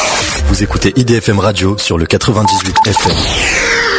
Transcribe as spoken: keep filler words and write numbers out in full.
Vous écoutez I D F M Radio sur le quatre-vingt-dix-huit F M.